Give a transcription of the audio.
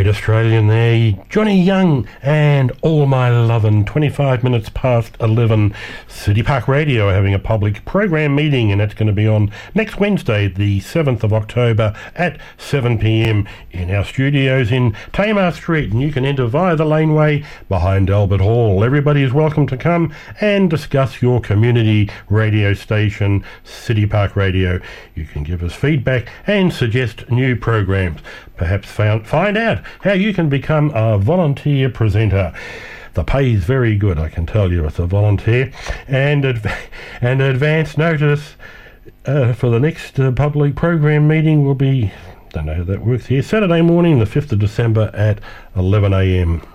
Great Australian there, Johnny Young and All My Lovin'. 25 minutes past 11. City Park Radio are having a public program meeting, and that's going to be on next Wednesday, the 7th of October at 7 p.m. in our studios in Tamar Street, and you can enter via the laneway behind Albert Hall. Everybody is welcome to come and discuss your community radio station, City Park Radio. You can give us feedback and suggest new programs. Perhaps find out how you can become a volunteer presenter. The pay is very good, I can tell you, as a volunteer. And advance notice for the next public program meeting will be, don't know how that works here, Saturday morning, the 5th of December at 11 a.m.